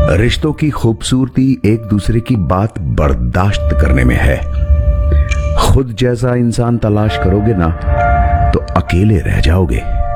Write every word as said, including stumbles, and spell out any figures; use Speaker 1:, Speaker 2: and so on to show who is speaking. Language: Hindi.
Speaker 1: रिश्तों की खूबसूरती एक दूसरे की बात बर्दाश्त करने में है। खुद जैसा इंसान तलाश करोगे ना तो अकेले रह जाओगे।